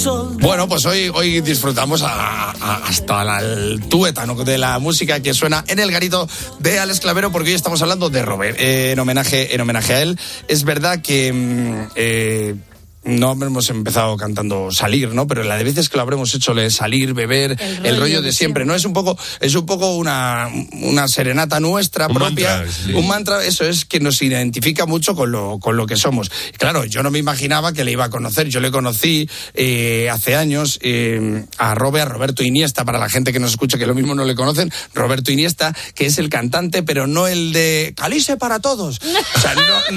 sol. Bueno, pues hoy disfrutamos hasta el tuétano de la música que suena en el garito de Alex Clavero, porque hoy estamos hablando de Robert, en homenaje a él. Es verdad que no hemos empezado cantando Salir, ¿no? Pero la de veces que lo habremos hecho de salir, beber, el rollo de siempre, ¿no? Es un poco una serenata nuestra propia, mantra, sí. Un mantra, eso es, que nos identifica mucho con lo que somos. Claro, yo no me imaginaba que le iba a conocer. Yo le conocí hace años a Roberto Iniesta, para la gente que nos escucha que lo mismo no le conocen. Roberto Iniesta, que es el cantante, pero no el de Calice para todos. O sea,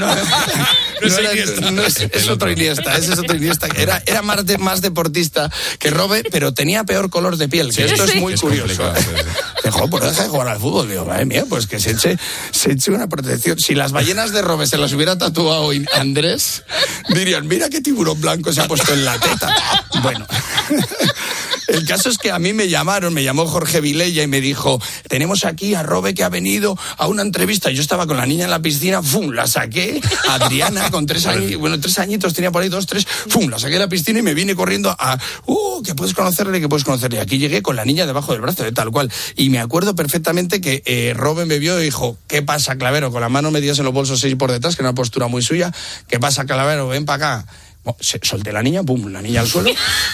es otro Iniesta. Ese es otro Iniesta. Era más deportista que Robe, pero tenía peor color de piel. Que esto es muy curioso. Dejó por dejar de jugar al fútbol. Digo, madre mía, pues que se eche una protección. Si las ballenas de Robe se las hubiera tatuado Andrés, dirían, mira qué tiburón blanco se ha puesto en la teta. Bueno. El caso es que a mí me llamó Jorge Vilella y me dijo, tenemos aquí a Robe que ha venido a una entrevista. Yo estaba con la niña en la piscina, ¡fum!, la saqué, Adriana con 3 añitos, tenía por ahí 2, 3, ¡fum!, la saqué de la piscina y me vine corriendo que puedes conocerle. Aquí llegué con la niña debajo del brazo, de tal cual. Y me acuerdo perfectamente que Robe me vio y dijo, ¿qué pasa, Clavero? Con las manos metidas en los bolsos y por detrás, que era una postura muy suya. ¿Qué pasa, Clavero? Ven para acá. Solté la niña, ¡pum!, la niña al suelo.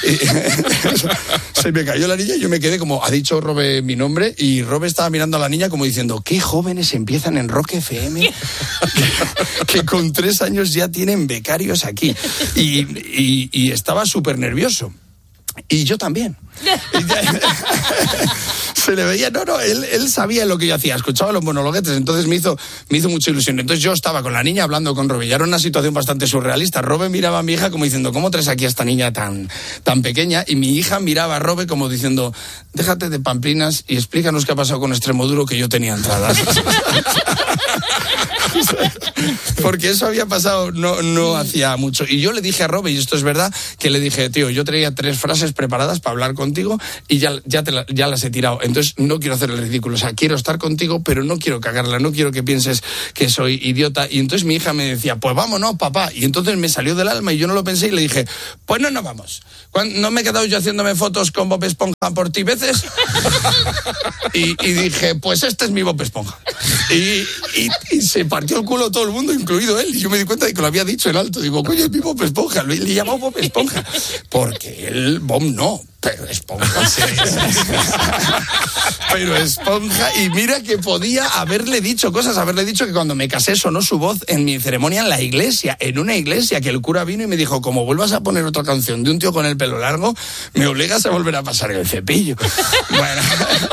Se me cayó la niña y yo me quedé como, ha dicho Robe mi nombre, y Robe estaba mirando a la niña como diciendo, qué jóvenes empiezan en Rock FM, que con 3 años ya tienen becarios aquí. Y estaba súper nervioso. Y yo también. Se le veía, él sabía lo que yo hacía, escuchaba los monologuetes, entonces me hizo mucha ilusión. Entonces yo estaba con la niña hablando con Robe, y era una situación bastante surrealista. Robe miraba a mi hija como diciendo, ¿cómo traes aquí a esta niña tan pequeña? Y mi hija miraba a Robe como diciendo, déjate de pamplinas y explícanos qué ha pasado con Extremoduro, que yo tenía entradas. Porque eso había pasado no hacía mucho. Y yo le dije a Robe, y esto es verdad, que le dije, tío, yo traía 3 frases preparadas para hablar contigo y ya las he tirado. Entonces no quiero hacer el ridículo. O sea, quiero estar contigo, pero no quiero cagarla, no quiero que pienses que soy idiota. Y entonces mi hija me decía, pues vámonos, papá. Y entonces me salió del alma y yo no lo pensé y le dije, pues no vamos. ¿No me he quedado yo haciéndome fotos con Bob Esponja por ti veces? Y dije, pues este es mi Bob Esponja. Y se partió el culo todo el mundo, incluido él. Y yo me di cuenta de que lo había dicho en alto. Digo, coño, es mi Bob Esponja. Le llamó Bob Esponja. Porque él, Bob no. Pero Esponja sí. Pero Esponja, y mira que podía haberle dicho cosas, haberle dicho que cuando me casé sonó su voz en mi ceremonia en la iglesia, en una iglesia, que el cura vino y me dijo, como vuelvas a poner otra canción de un tío con el pelo largo, me obligas a volver a pasar el cepillo. Bueno,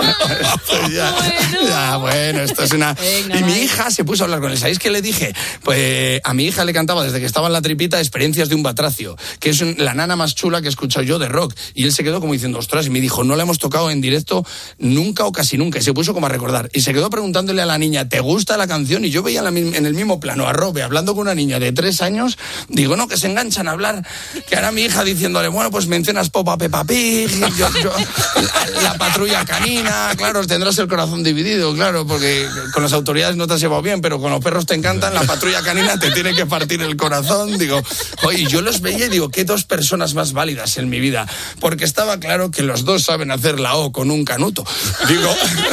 esto es una... Y mi hija se puso a hablar con él. ¿Sabéis qué le dije? Pues a mi hija le cantaba desde que estaba en la tripita Experiencias de un Batracio, que es la nana más chula que he escuchado yo de rock, y él se quedó como diciendo, ostras, y me dijo, no la hemos tocado en directo nunca o casi nunca, y se puso como a recordar, y se quedó preguntándole a la niña, ¿te gusta la canción? Y yo veía en el mismo plano a Robe hablando con una niña de 3 años, digo, no, que se enganchan a hablar, que ahora mi hija diciéndole, bueno, pues mencionas Peppa Pig, la patrulla canina, claro, tendrás el corazón dividido, claro, porque con las autoridades no te has llevado bien, pero con los perros te encantan, la patrulla canina te tiene que partir el corazón, digo, oye, yo los veía y digo, qué 2 personas más válidas en mi vida, porque estaba claro que los 2 saben hacer la O con un canuto. Digo,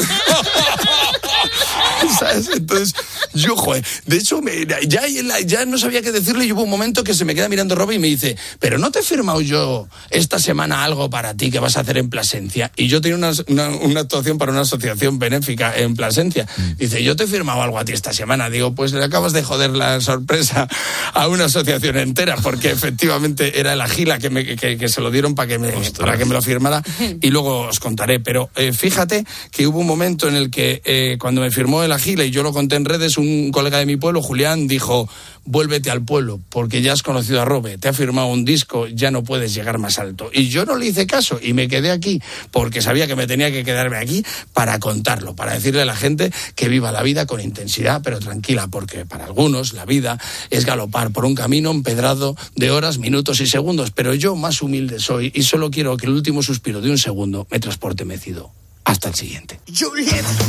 ¿sabes? Entonces, yo, de hecho, ya no sabía qué decirle y hubo un momento que se me queda mirando Robe y me dice, pero ¿no te he firmado yo esta semana algo para ti que vas a hacer en Plasencia? Y yo tenía una actuación para una asociación benéfica en Plasencia. Dice, yo te he firmado algo a ti esta semana. Digo, pues le acabas de joder la sorpresa a una asociación entera, porque efectivamente era el Agila que se lo dieron para que me lo firmara, y luego os contaré. Pero fíjate que hubo un momento en el que cuando me firmó el Agila y yo lo conté en redes, un colega de mi pueblo, Julián, dijo, vuélvete al pueblo, porque ya has conocido a Robe, te ha firmado un disco, ya no puedes llegar más alto. Y yo no le hice caso y me quedé aquí, porque sabía que me tenía que quedarme aquí para contarlo, para decirle a la gente que viva la vida con intensidad, pero tranquila, porque para algunos la vida es galopar por un camino empedrado de horas, minutos y segundos, pero yo más humilde soy y solo quiero que el último suspiro de un segundo me transporte mecido hasta el siguiente.